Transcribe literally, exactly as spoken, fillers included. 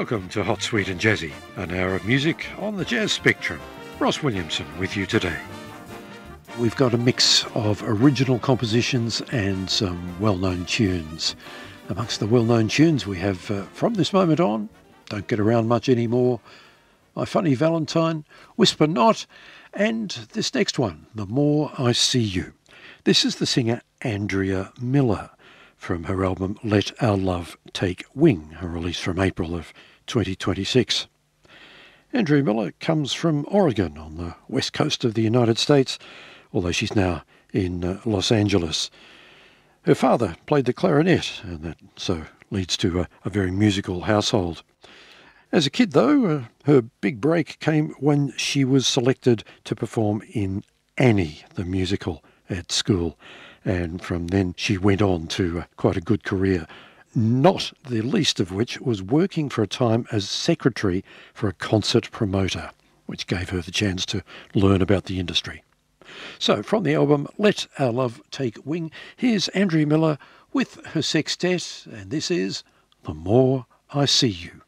Welcome to Hot, Sweet and Jazzy, an hour of music on the jazz spectrum. Ross Williamson with you today. We've got a mix of original compositions and some well-known tunes. Amongst the well-known tunes we have uh, From This Moment On, Don't Get Around Much Anymore, My Funny Valentine, Whisper Not, and this next one, The More I See You. This is the singer Andrea Miller from her album Let Our Love Take Wing, a release from April of twenty twenty-six. Andrea Miller comes from Oregon on the west coast of the United States, although she's now in uh, Los Angeles. Her father played the clarinet, and that so leads to a, a very musical household. As a kid, though, uh, her big break came when she was selected to perform in Annie, the musical, at school. And from then she went on to uh, quite a good career, not the least of which was working for a time as secretary for a concert promoter, which gave her the chance to learn about the industry. So from the album Let Our Love Take Wing, here's Andrea Miller with her sextet, and this is The More I See You.